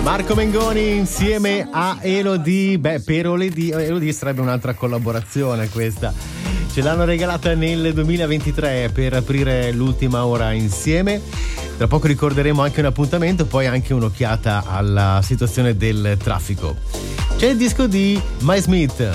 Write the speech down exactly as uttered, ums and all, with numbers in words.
Marco Mengoni insieme a Elodie. Beh, per Elodie, Elodie sarebbe un'altra collaborazione questa. Ce l'hanno regalata nel duemilaventitré per aprire l'ultima ora insieme. Tra poco ricorderemo anche un appuntamento, poi anche un'occhiata alla situazione del traffico. C'è il disco di My Smith.